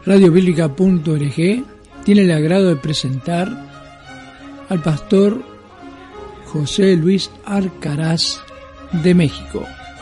Radiobíblica.org tiene el agrado de presentar al pastor José Luis Arcaraz de México.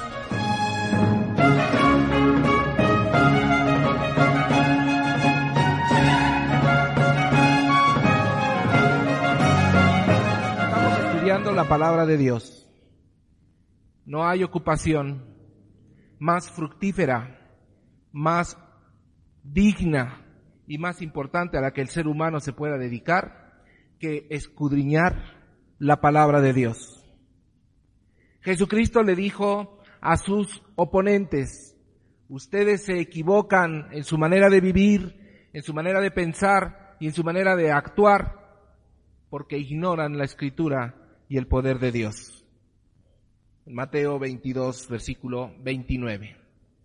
Estamos estudiando la palabra de Dios. No hay ocupación más fructífera, más digna y más importante a la que el ser humano se pueda dedicar que escudriñar la palabra de Dios. Jesucristo le dijo a sus oponentes: ustedes se equivocan en su manera de vivir, en su manera de pensar y en su manera de actuar porque ignoran la Escritura y el poder de Dios. En Mateo 22, versículo 29.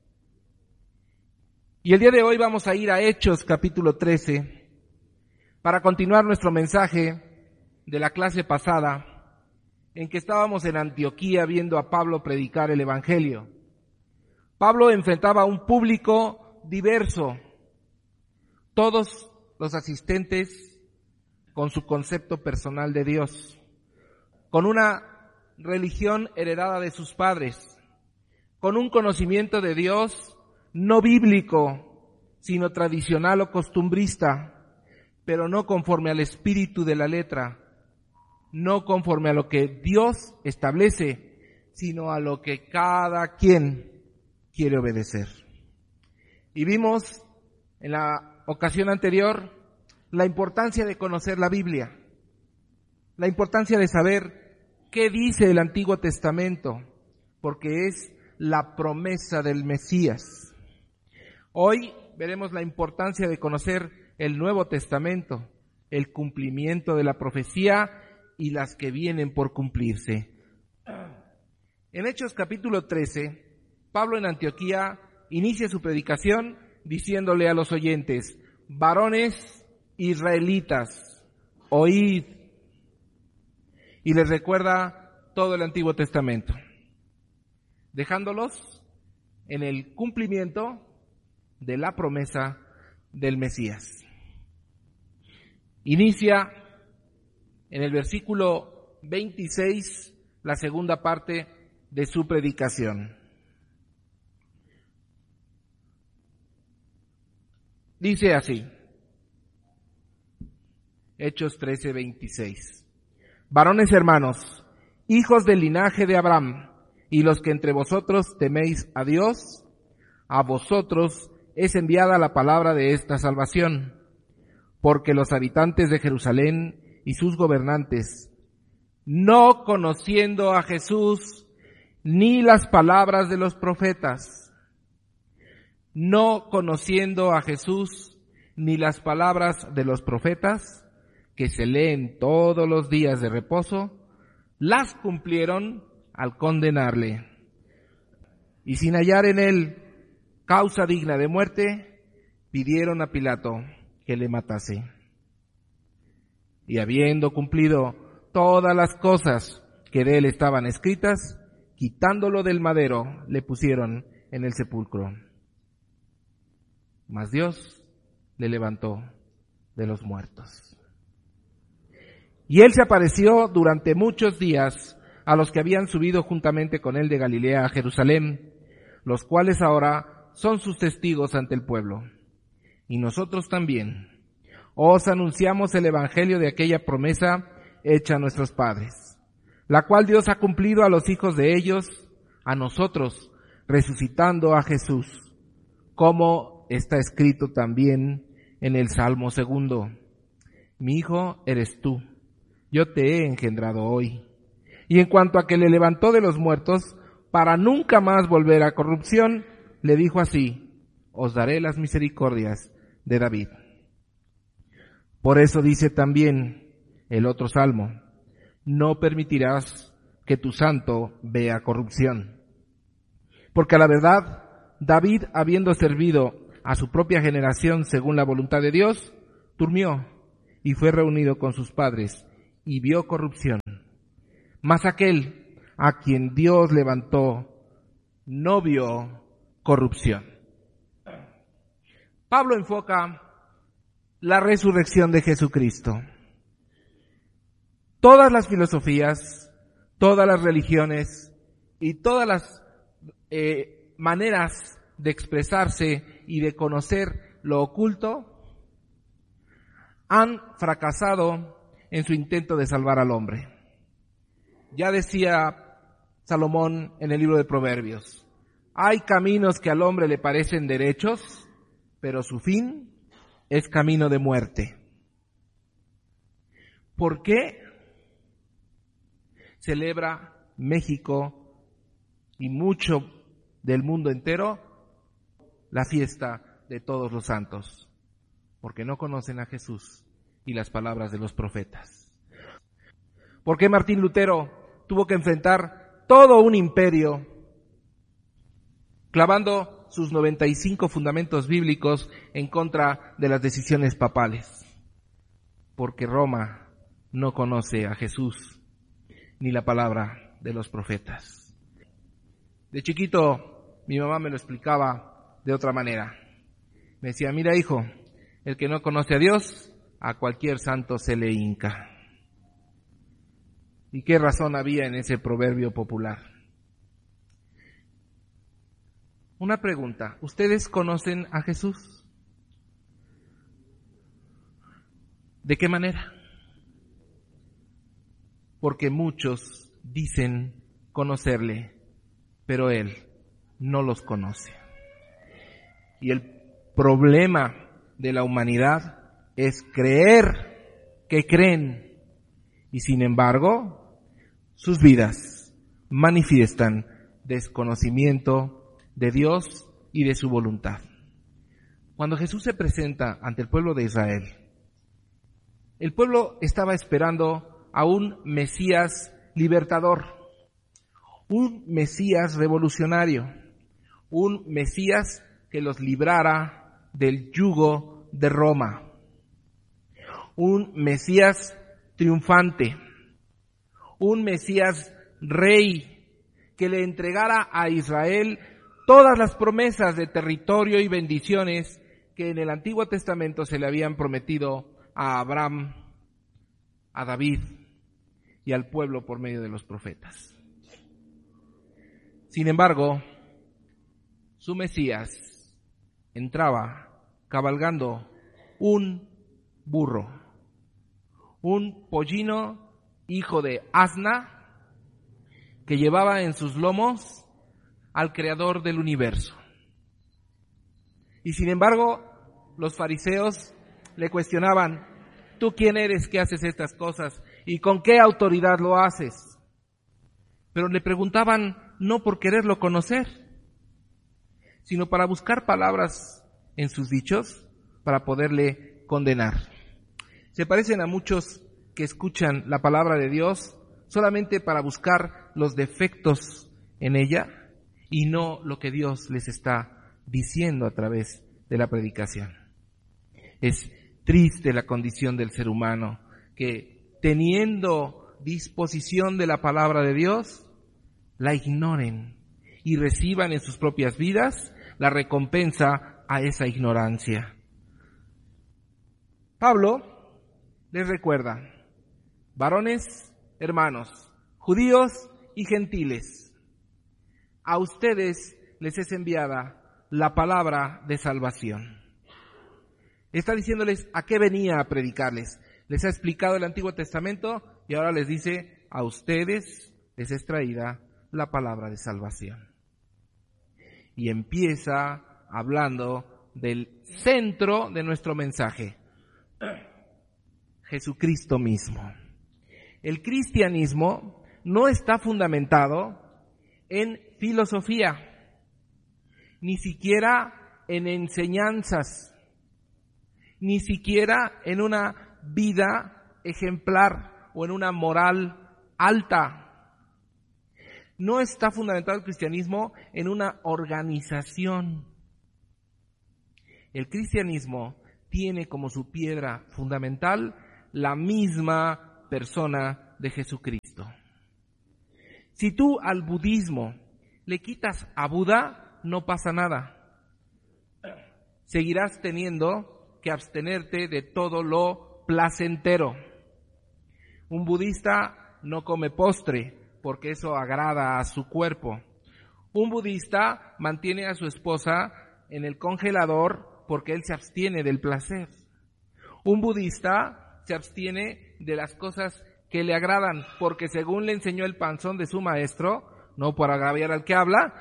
Y el día de hoy vamos a ir a Hechos capítulo 13 para continuar nuestro mensaje de la clase pasada en que estábamos en Antioquía viendo a Pablo predicar el Evangelio. Pablo enfrentaba a un público diverso, todos los asistentes con su concepto personal de Dios, con una religión heredada de sus padres, con un conocimiento de Dios no bíblico, sino tradicional o costumbrista, pero no conforme al espíritu de la letra, no conforme a lo que Dios establece, sino a lo que cada quien quiere obedecer. Y vimos en la ocasión anterior la importancia de conocer la Biblia, la importancia de saber qué dice el Antiguo Testamento, porque es la promesa del Mesías. Hoy veremos la importancia de conocer el Nuevo Testamento, el cumplimiento de la profecía y las que vienen por cumplirse. En Hechos capítulo 13, Pablo en Antioquía inicia su predicación diciéndole a los oyentes: varones israelitas, oíd. Y les recuerda todo el Antiguo Testamento, dejándolos en el cumplimiento de la promesa del Mesías. Inicia en el versículo 26 la segunda parte de su predicación. Dice así, Hechos 13, 26. Varones hermanos, hijos del linaje de Abraham, y los que entre vosotros teméis a Dios, a vosotros es enviada la palabra de esta salvación, porque los habitantes de Jerusalén y sus gobernantes, no conociendo a Jesús ni las palabras de los profetas, no conociendo a Jesús ni las palabras de los profetas, que se leen todos los días de reposo, las cumplieron al condenarle. Y sin hallar en él causa digna de muerte, pidieron a Pilato que le matase. Y habiendo cumplido todas las cosas que de él estaban escritas, quitándolo del madero, le pusieron en el sepulcro. Mas Dios le levantó de los muertos. Y él se apareció durante muchos días a los que habían subido juntamente con él de Galilea a Jerusalén, los cuales ahora son sus testigos ante el pueblo. Y nosotros también os anunciamos el evangelio de aquella promesa hecha a nuestros padres, la cual Dios ha cumplido a los hijos de ellos, a nosotros, resucitando a Jesús, como está escrito también en el Salmo 2. Mi hijo eres tú, yo te he engendrado hoy. Y en cuanto a que le levantó de los muertos, para nunca más volver a corrupción, le dijo así: os daré las misericordias de David. Por eso dice también el otro salmo: no permitirás que tu santo vea corrupción. Porque a la verdad, David, habiendo servido a su propia generación según la voluntad de Dios, durmió y fue reunido con sus padres y vio corrupción. Mas aquel a quien Dios levantó no vio corrupción. Pablo enfoca la resurrección de Jesucristo. Todas las filosofías, todas las religiones y todas las maneras de expresarse y de conocer lo oculto han fracasado en su intento de salvar al hombre. Ya decía Salomón en el libro de Proverbios, hay caminos que al hombre le parecen derechos, pero su fin es camino de muerte. ¿Por qué celebra México y mucho del mundo entero la fiesta de todos los santos? Porque no conocen a Jesús y las palabras de los profetas. ¿Por qué Martín Lutero tuvo que enfrentar todo un imperio clavando sus 95 fundamentos bíblicos en contra de las decisiones papales? Porque Roma no conoce a Jesús ni la palabra de los profetas. De chiquito, mi mamá me lo explicaba de otra manera. Me decía, mira hijo, el que no conoce a Dios, a cualquier santo se le hinca. ¿Y qué razón había en ese proverbio popular? Una pregunta, ¿ustedes conocen a Jesús? ¿De qué manera? Porque muchos dicen conocerle, pero Él no los conoce. Y el problema de la humanidad es creer que creen, y sin embargo, sus vidas manifiestan desconocimiento de Dios y de su voluntad. Cuando Jesús se presenta ante el pueblo de Israel, el pueblo estaba esperando a un Mesías libertador, un Mesías revolucionario, un Mesías que los librara del yugo de Roma, un Mesías triunfante, un Mesías rey que le entregara a Israel todas las promesas de territorio y bendiciones que en el Antiguo Testamento se le habían prometido a Abraham, a David y al pueblo por medio de los profetas. Sin embargo, su Mesías entraba cabalgando un burro, un pollino hijo de asna que llevaba en sus lomos al creador del universo. Y sin embargo, los fariseos le cuestionaban, ¿tú quién eres que haces estas cosas? ¿Y con qué autoridad lo haces? Pero le preguntaban no por quererlo conocer, sino para buscar palabras en sus dichos para poderle condenar. Se parecen a muchos que escuchan la palabra de Dios solamente para buscar los defectos en ella y no lo que Dios les está diciendo a través de la predicación. Es triste la condición del ser humano que, teniendo disposición de la palabra de Dios, la ignoren y reciban en sus propias vidas la recompensa a esa ignorancia. Pablo les recuerda, varones, hermanos, judíos y gentiles, a ustedes les es enviada la palabra de salvación. Está diciéndoles a qué venía a predicarles. Les ha explicado el Antiguo Testamento y ahora les dice, a ustedes les es traída la palabra de salvación. Y empieza hablando del centro de nuestro mensaje, Jesucristo mismo. El cristianismo no está fundamentado en filosofía, ni siquiera en enseñanzas, ni siquiera en una vida ejemplar o en una moral alta. No está fundamentado el cristianismo en una organización. El cristianismo tiene como su piedra fundamental la misma persona de Jesucristo. Si tú al budismo le quitas a Buda, no pasa nada. seguirás teniendo que abstenerte de todo lo placentero. Un budista no come postre porque eso agrada a su cuerpo. Un budista mantiene a su esposa en el congelador porque él se abstiene del placer. Un budista se abstiene de las cosas que le agradan porque según le enseñó el panzón de su maestro, no por agraviar al que habla,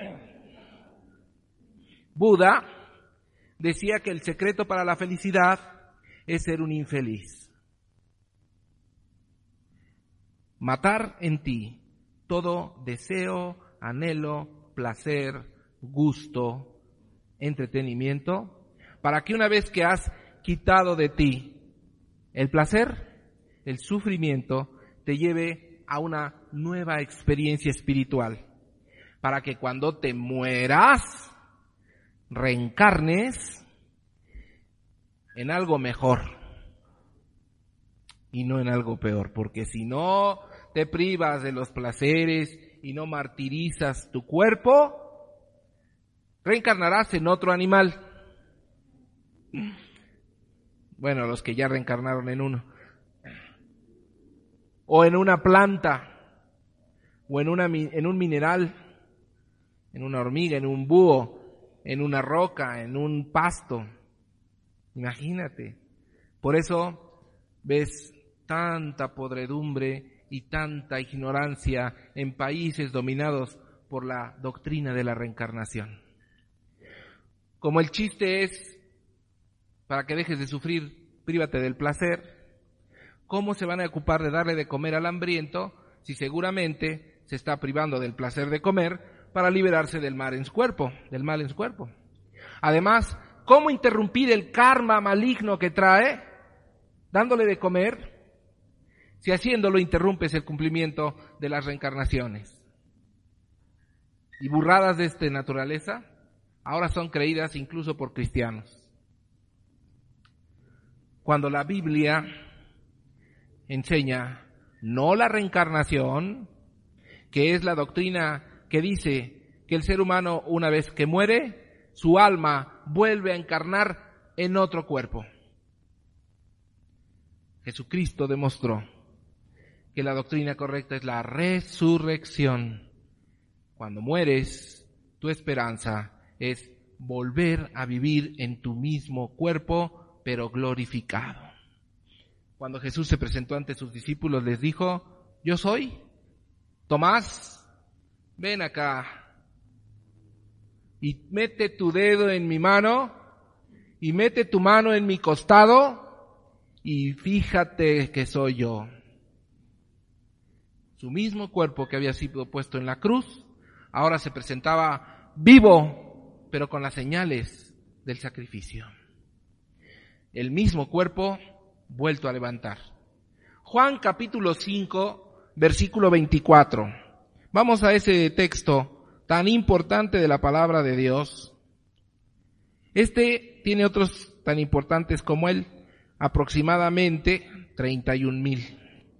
Buda decía que el secreto para la felicidad es ser un infeliz. Matar en ti todo deseo, anhelo, placer, gusto, entretenimiento, para que una vez que has quitado de ti el placer, el sufrimiento, te lleve a una nueva experiencia espiritual, para que cuando te mueras, reencarnes en algo mejor y no en algo peor, porque si no te privas de los placeres y no martirizas tu cuerpo, reencarnarás en otro animal. Bueno, los que ya reencarnaron en uno. O en una planta, o en un mineral, en una hormiga, en un búho, en una roca, en un pasto. Imagínate. Por eso ves tanta podredumbre y tanta ignorancia en países dominados por la doctrina de la reencarnación. Como el chiste es, para que dejes de sufrir, prívate del placer, ¿cómo se van a ocupar de darle de comer al hambriento si seguramente se está privando del placer de comer para liberarse del mal en su cuerpo? Además, ¿cómo interrumpir el karma maligno que trae dándole de comer si haciéndolo interrumpes el cumplimiento de las reencarnaciones? Y burradas de esta naturaleza ahora son creídas incluso por cristianos. Cuando la Biblia enseña no la reencarnación, que es la doctrina que dice que el ser humano una vez que muere, su alma vuelve a encarnar en otro cuerpo. Jesucristo demostró que la doctrina correcta es la resurrección. Cuando mueres, tu esperanza es volver a vivir en tu mismo cuerpo, pero glorificado. Cuando Jesús se presentó ante sus discípulos, les dijo: yo soy. Tomás, ven acá y mete tu dedo en mi mano y mete tu mano en mi costado y fíjate que soy yo. Su mismo cuerpo que había sido puesto en la cruz, ahora se presentaba vivo, pero con las señales del sacrificio. El mismo cuerpo vuelto a levantar. Juan capítulo 5, versículo 24. Vamos a ese texto tan importante de la palabra de Dios. Este tiene otros tan importantes como él, aproximadamente 31,000.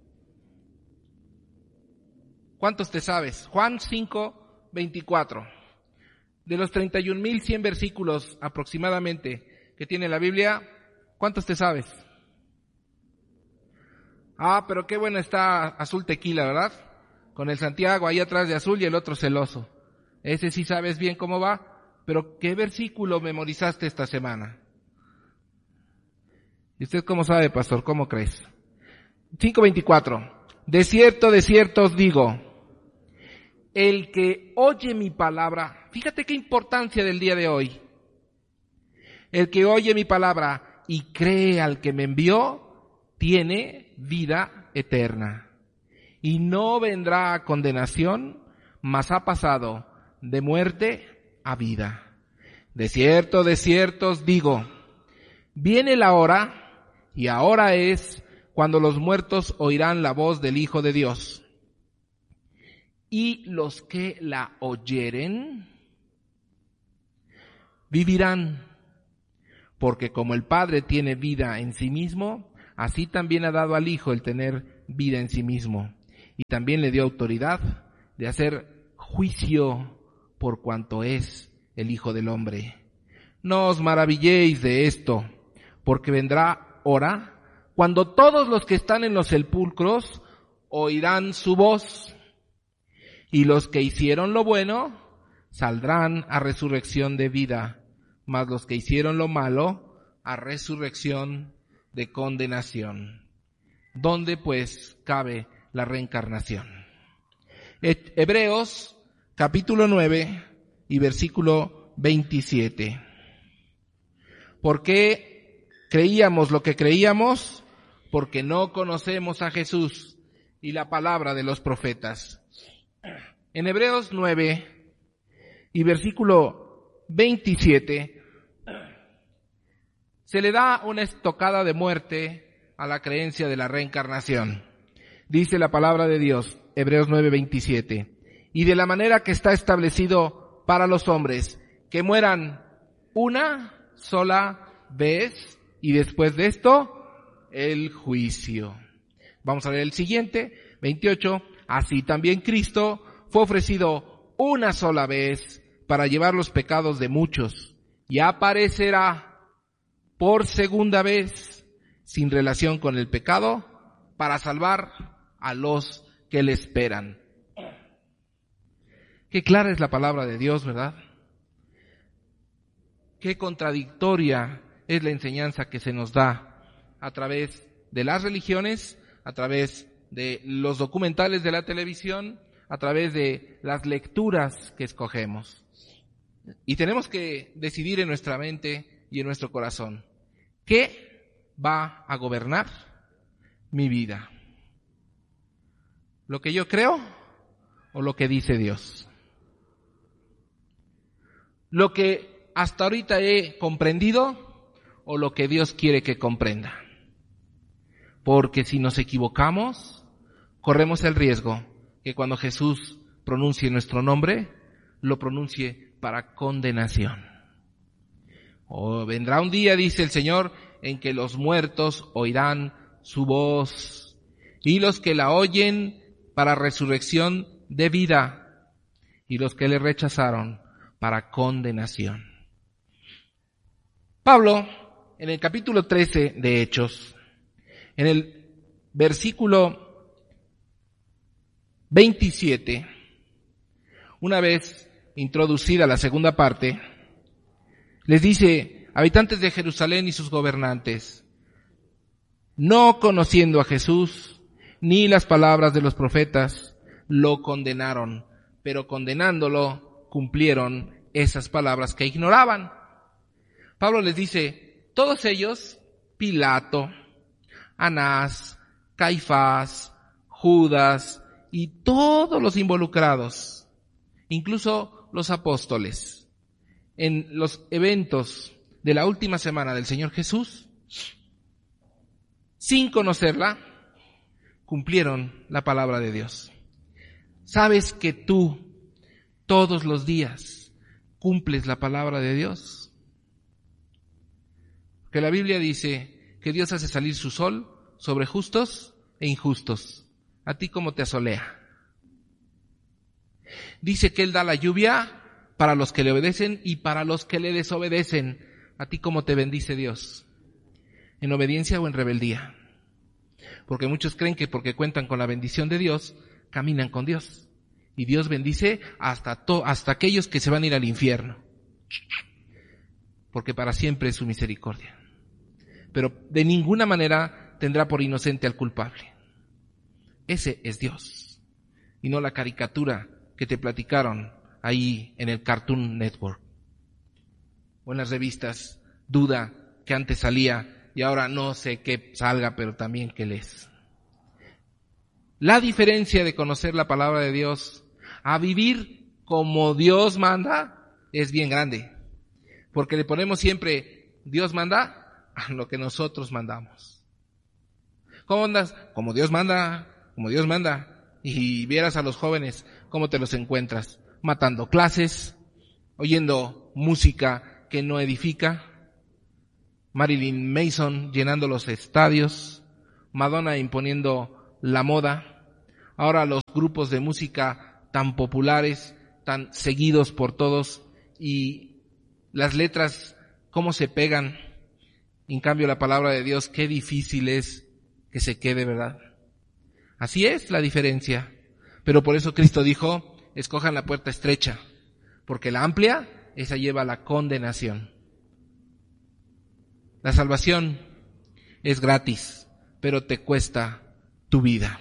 ¿Cuántos te sabes? Juan 5, 24. De los 31,100 versículos aproximadamente que tiene la Biblia, ¿cuántos te sabes? Ah, pero qué buena está Azul Tequila, ¿verdad? Con el Santiago ahí atrás de azul y el otro celoso. Ese sí sabes bien cómo va, pero ¿qué versículo memorizaste esta semana? ¿Y usted cómo sabe, pastor? ¿Cómo crees? 5:24. De cierto os digo, el que oye mi palabra, fíjate qué importancia del día de hoy. El que oye mi palabra y cree al que me envió, tiene vida eterna y no vendrá a condenación, mas ha pasado de muerte a vida. De cierto os digo, viene la hora, y ahora es, cuando los muertos oirán la voz del Hijo de Dios. Y los que la oyeren, vivirán, porque como el Padre tiene vida en sí mismo, así también ha dado al Hijo el tener vida en sí mismo, y también le dio autoridad de hacer juicio por cuanto es el Hijo del Hombre. No os maravilléis de esto, porque vendrá hora cuando todos los que están en los sepulcros oirán su voz, y los que hicieron lo bueno saldrán a resurrección de vida, mas los que hicieron lo malo a resurrección de condenación. ¿Dónde pues cabe la reencarnación? Hebreos capítulo 9 y versículo 27. ¿Por qué creíamos lo que creíamos? Porque no conocemos a Jesús y la palabra de los profetas. En Hebreos 9 y versículo 27 se le da una estocada de muerte a la creencia de la reencarnación. Dice la palabra de Dios, Hebreos 9:27, y de la manera que está establecido para los hombres, que mueran una sola vez, y después de esto, el juicio. Vamos a leer el siguiente, 28, así también Cristo fue ofrecido una sola vez para llevar los pecados de muchos, y aparecerá por segunda vez, sin relación con el pecado, para salvar a los que le esperan. Qué clara es la palabra de Dios, ¿verdad? Qué contradictoria es la enseñanza que se nos da a través de las religiones, a través de los documentales de la televisión, a través de las lecturas que escogemos. Y tenemos que decidir en nuestra mente y en nuestro corazón, ¿qué va a gobernar mi vida? ¿Lo que yo creo o lo que dice Dios? ¿Lo que hasta ahorita he comprendido o lo que Dios quiere que comprenda? Porque si nos equivocamos, corremos el riesgo que cuando Jesús pronuncie nuestro nombre, lo pronuncie para condenación. O vendrá un día, dice el Señor, en que los muertos oirán su voz, y los que la oyen para resurrección de vida, y los que le rechazaron para condenación. Pablo, en el capítulo 13 de Hechos, en el versículo 27, una vez introducida la segunda parte, les dice, habitantes de Jerusalén y sus gobernantes, no conociendo a Jesús ni las palabras de los profetas, lo condenaron, pero condenándolo cumplieron esas palabras que ignoraban. Pablo les dice, todos ellos, Pilato, Anás, Caifás, Judas y todos los involucrados, incluso los apóstoles, en los eventos de la última semana del Señor Jesús, sin conocerla, cumplieron la palabra de Dios. ¿Sabes que tú todos los días cumples la palabra de Dios? Que la Biblia dice que Dios hace salir su sol sobre justos e injustos. ¿A ti cómo te asolea? Dice que Él da la lluvia para los que le obedecen y para los que le desobedecen. ¿A ti cómo te bendice Dios? ¿En obediencia o en rebeldía? Porque muchos creen que porque cuentan con la bendición de Dios, caminan con Dios. Y Dios bendice hasta aquellos que se van a ir al infierno. Porque para siempre es su misericordia. Pero de ninguna manera tendrá por inocente al culpable. Ese es Dios. Y no la caricatura que te platicaron ahí en el Cartoon Network. O en las revistas Duda, que antes salía y ahora no sé qué salga, pero también qué lees. La diferencia de conocer la palabra de Dios a vivir como Dios manda es bien grande. Porque le ponemos siempre, Dios manda a lo que nosotros mandamos. ¿Cómo andas? Como Dios manda, como Dios manda. Y vieras a los jóvenes cómo te los encuentras, matando clases, oyendo música que no edifica, Marilyn Manson llenando los estadios, Madonna imponiendo la moda, ahora los grupos de música tan populares, tan seguidos por todos, y las letras cómo se pegan. En cambio, la palabra de Dios, qué difícil es que se quede, ¿verdad? Así es la diferencia. Pero por eso Cristo dijo, escojan la puerta estrecha, porque la amplia, esa lleva a la condenación. La salvación es gratis, pero te cuesta tu vida.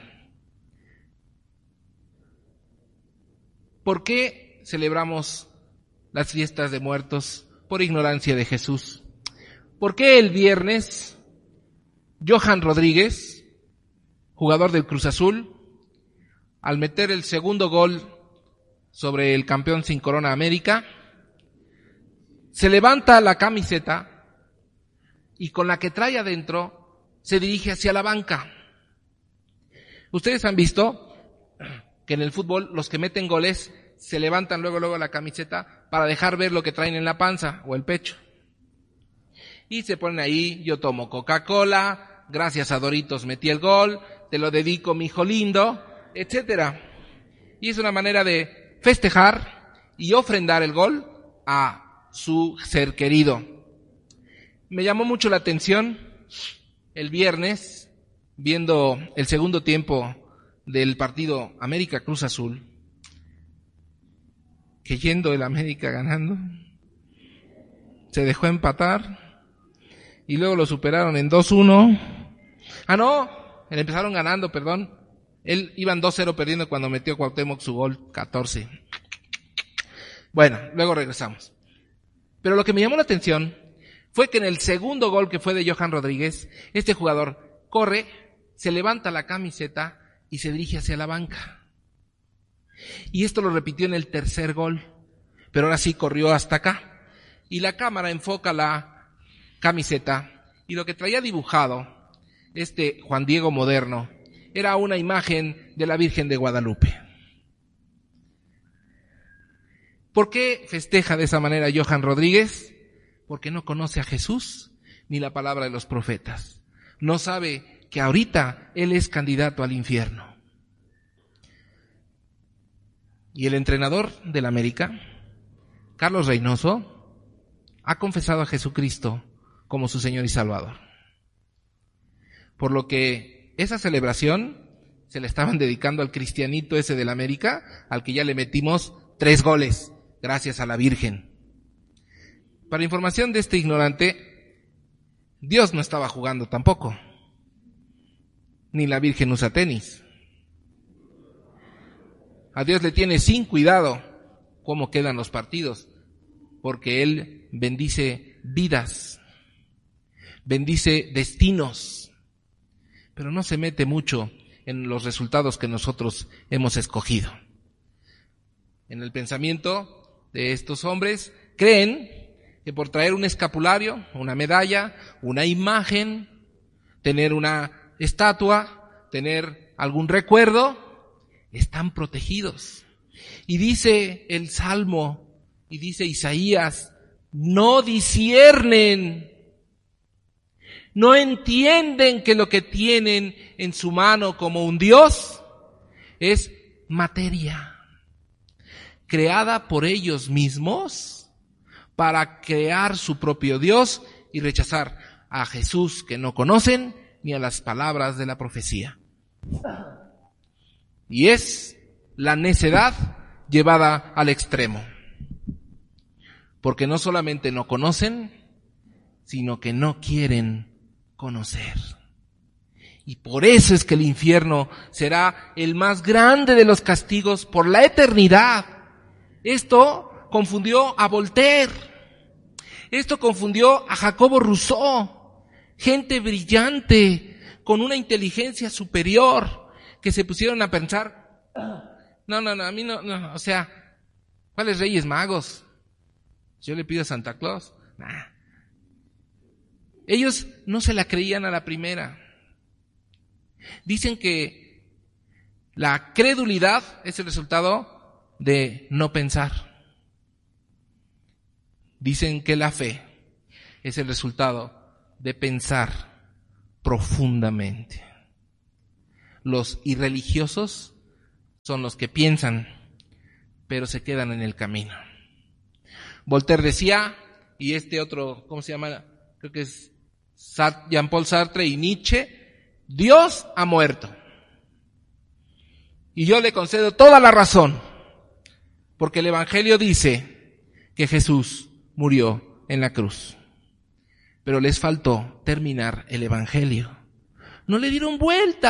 ¿Por qué celebramos las fiestas de muertos? Por ignorancia de Jesús. ¿Por qué el viernes Johan Rodríguez, jugador del Cruz Azul, al meter el segundo gol sobre el campeón sin corona América, se levanta la camiseta y con la que trae adentro se dirige hacia la banca? Ustedes han visto que en el fútbol los que meten goles se levantan luego la camiseta para dejar ver lo que traen en la panza o el pecho. Y se ponen ahí, yo tomo Coca-Cola, gracias a Doritos metí el gol, te lo dedico mi hijo lindo, etcétera. Y es una manera de festejar y ofrendar el gol a su ser querido. Me llamó mucho la atención el viernes, viendo el segundo tiempo del partido América Cruz Azul, que yendo el América ganando, se dejó empatar y luego lo superaron en 2-1. Empezaron ganando, perdón. Iban 2-0 perdiendo cuando metió Cuauhtémoc su gol 14. Bueno, luego regresamos. Pero lo que me llamó la atención fue que en el segundo gol, que fue de Johan Rodríguez, este jugador corre, se levanta la camiseta y se dirige hacia la banca. Y esto lo repitió en el tercer gol, pero ahora sí corrió hasta acá. Y la cámara enfoca la camiseta y lo que traía dibujado este Juan Diego moderno era una imagen de la Virgen de Guadalupe. ¿Por qué festeja de esa manera Johan Rodríguez? Porque no conoce a Jesús ni la palabra de los profetas. No sabe que ahorita él es candidato al infierno. Y el entrenador del América, Carlos Reynoso, ha confesado a Jesucristo como su Señor y Salvador. Por lo que esa celebración se le estaban dedicando al cristianito ese del América, al que ya le metimos 3 goles, gracias a la Virgen. Para información de este ignorante, Dios no estaba jugando tampoco, ni la Virgen usa tenis. A Dios le tiene sin cuidado cómo quedan los partidos, porque Él bendice vidas, bendice destinos, pero no se mete mucho en los resultados que nosotros hemos escogido. En el pensamiento de estos hombres, creen que por traer un escapulario, una medalla, una imagen, tener una estatua, tener algún recuerdo, están protegidos. Y dice el Salmo, y dice Isaías, no disciernen, no entienden que lo que tienen en su mano como un Dios es materia, creada por ellos mismos para crear su propio Dios y rechazar a Jesús que no conocen ni a las palabras de la profecía. Y es la necedad llevada al extremo. Porque no solamente no conocen, sino que no quieren conocer. Y por eso es que el infierno será el más grande de los castigos por la eternidad. Esto confundió a Voltaire. Esto confundió a Jacobo Rousseau. Gente brillante, con una inteligencia superior, que se pusieron a pensar, no, a mí no, o sea, ¿cuáles Reyes Magos? Yo le pido a Santa Claus. Nah. Ellos no se la creían a la primera. Dicen que la credulidad es el resultado de no pensar. Dicen que la fe es el resultado de pensar profundamente. Los irreligiosos son los que piensan, pero se quedan en el camino. Voltaire decía y este otro, ¿cómo se llama? Creo que es Jean-Paul Sartre y Nietzsche, Dios ha muerto. Y yo le concedo toda la razón, porque el Evangelio dice que Jesús murió en la cruz. Pero les faltó terminar el Evangelio. No le dieron vuelta.